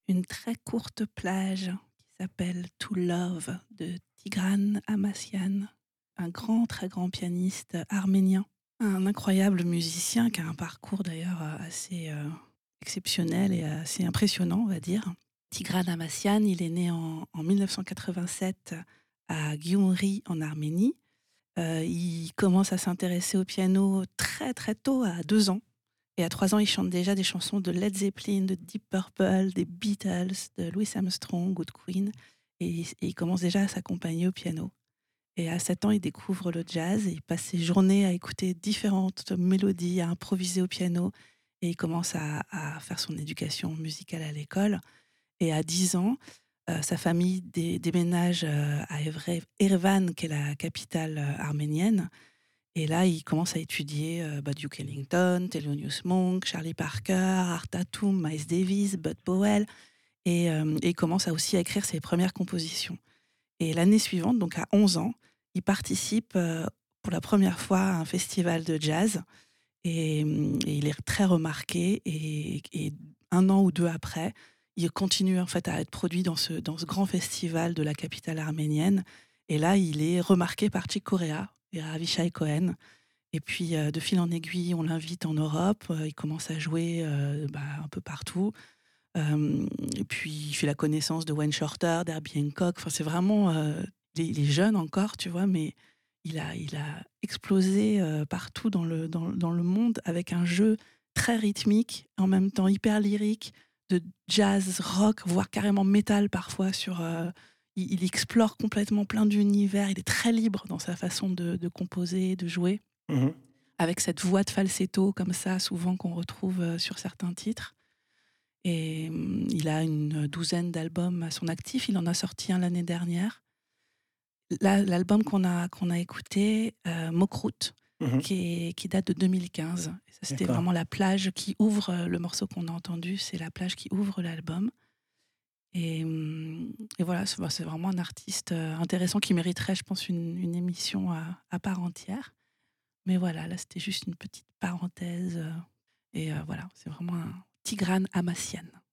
une très courte plage qui s'appelle To Love de Tigran Amassian, un grand, très grand pianiste arménien, un incroyable musicien qui a un parcours d'ailleurs assez exceptionnel et assez impressionnant, on va dire. Tigran Amassian, il est né en 1987 à Gyumri en Arménie. Il commence à s'intéresser au piano très très tôt, à 2 ans. Et à 3 ans, il chante déjà des chansons de Led Zeppelin, de Deep Purple, des Beatles, de Louis Armstrong ou de Queen. Et il commence déjà à s'accompagner au piano. Et à 7 ans, il découvre le jazz et il passe ses journées à écouter différentes mélodies, à improviser au piano. Et il commence à faire son éducation musicale à l'école. Et à 10 ans, sa famille déménage à Erevan, qui est la capitale arménienne. Et là, il commence à étudier Duke Ellington, Thelonious Monk, Charlie Parker, Art Tatum, Miles Davis, Bud Powell. Et il commence aussi à écrire ses premières compositions. Et l'année suivante, donc à 11 ans, il participe pour la première fois à un festival de jazz. Et il est très remarqué. Et 1 an ou 2 après, il continue en fait à être produit dans ce grand festival de la capitale arménienne. Et là, il est remarqué par Chick Corea et Avishai Cohen. Et puis, de fil en aiguille, on l'invite en Europe. Il commence à jouer un peu partout. Et puis, il fait la connaissance de Wayne Shorter, d'Herbie Hancock. Enfin, c'est vraiment... il est jeune encore, tu vois, mais il a explosé partout dans le monde avec un jeu très rythmique, en même temps hyper lyrique, de jazz, rock, voire carrément métal parfois. Il explore complètement plein d'univers. Il est très libre dans sa façon de composer, de jouer, Mmh. avec cette voix de falsetto comme ça, souvent qu'on retrouve sur certains titres. Et il a une douzaine d'albums à son actif. Il en a sorti un l'année dernière. L'album qu'on a écouté, Mokrout, Mmh. qui date de 2015. Et ça, c'était D'accord. vraiment la plage qui ouvre le morceau qu'on a entendu. C'est la plage qui ouvre l'album. Et voilà, c'est vraiment un artiste intéressant qui mériterait, je pense, une émission à part entière. Mais voilà, là, c'était juste une petite parenthèse. Et voilà, c'est vraiment un Tigran Amassian.